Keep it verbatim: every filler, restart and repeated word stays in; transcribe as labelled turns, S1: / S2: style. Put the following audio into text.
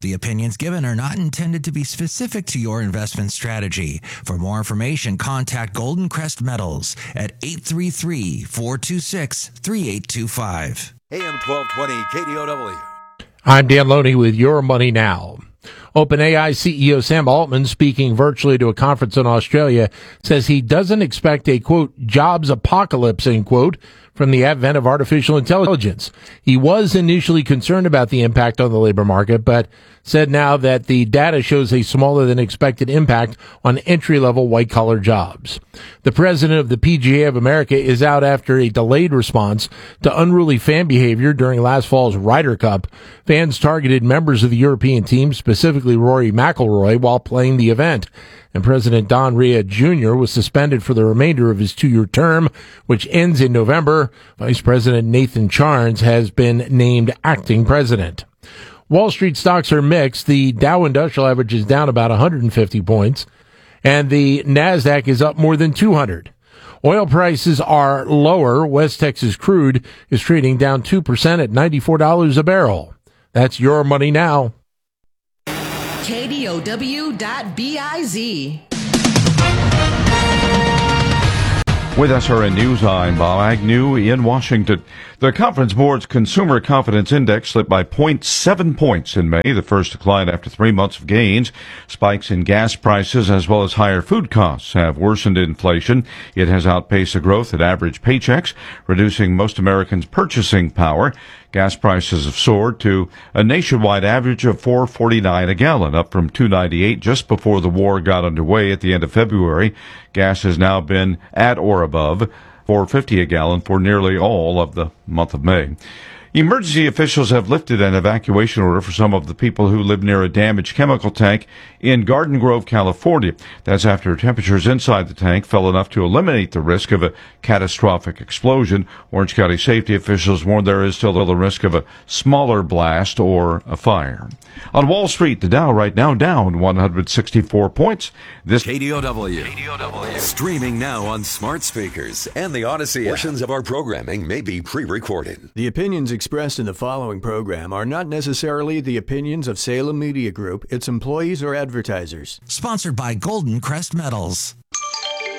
S1: The opinions given are not intended to be specific to your investment strategy. For more information, contact Golden Crest Metals at eight three three, four two six, three eight two five.
S2: A M twelve twenty K D O W.
S3: I'm Dan Loney with Your Money Now. OpenAI C E O Sam Altman, speaking virtually to a conference in Australia, says he doesn't expect a, quote, jobs apocalypse, end quote, from the advent of artificial intelligence. He was initially concerned about the impact on the labor market, but said now that the data shows a smaller than expected impact on entry-level white-collar jobs. The president of the P G A of America is out after a delayed response to unruly fan behavior during last fall's Ryder Cup. Fans targeted members of the European team, specifically Rory McIlroy, while playing the event. And President Don Ria Junior was suspended for the remainder of his two-year term, which ends in November. Vice President Nathan Charnes has been named acting president. Wall Street stocks are mixed. The Dow Industrial Average is down about one hundred fifty points, and the NASDAQ is up more than two hundred. Oil prices are lower. West Texas crude is trading down two percent at ninety-four dollars a barrel. That's Your Money Now.
S4: K D O W dot B I Z.
S5: With S R N News, I'm Bob Agnew in Washington. The Conference Board's Consumer Confidence Index slipped by zero point seven points in May, the first decline after three months of gains. Spikes in gas prices as well as higher food costs have worsened inflation. It has outpaced the growth in average paychecks, reducing most Americans' purchasing power. Gas prices have soared to a nationwide average of four dollars and forty-nine cents a gallon, up from two dollars and ninety-eight cents just before the war got underway at the end of February. Gas has now been at or above four dollars and fifty cents a gallon for nearly all of the month of May. Emergency officials have lifted an evacuation order for some of the people who live near a damaged chemical tank in Garden Grove, California. That's after temperatures inside the tank fell enough to eliminate the risk of a catastrophic explosion. Orange County safety officials warn there is still the risk of a smaller blast or a fire. On Wall Street, the Dow right now down one hundred sixty-four points. This
S2: K D O W. K D O W. Streaming now on smart speakers and the Odyssey app. Portions of our programming may be pre-recorded.
S6: The opinions expressed in the following program are not necessarily the opinions of Salem Media Group, its employees, or advertisers.
S1: Sponsored by Golden Crest Metals.